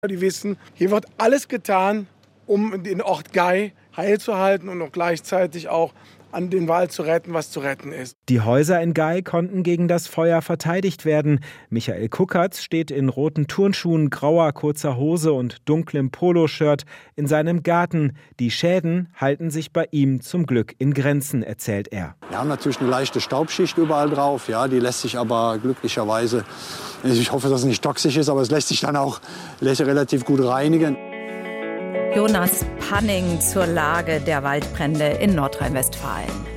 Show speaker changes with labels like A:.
A: Die wissen, hier wird alles getan, um den Ort Gay heil zu halten und auch gleichzeitig auch an den Wald zu retten, was zu retten ist.
B: Die Häuser in Gay konnten gegen das Feuer verteidigt werden. Michael Kuckertz steht in roten Turnschuhen, grauer kurzer Hose und dunklem Poloshirt in seinem Garten. Die Schäden halten sich bei ihm zum Glück in Grenzen, erzählt er.
C: Wir haben natürlich eine leichte Staubschicht überall drauf. Ja, die lässt sich aber glücklicherweise, ich hoffe, dass es nicht toxisch ist, aber es lässt sich dann auch relativ gut reinigen.
D: Jonas Panning zur Lage der Waldbrände in Nordrhein-Westfalen.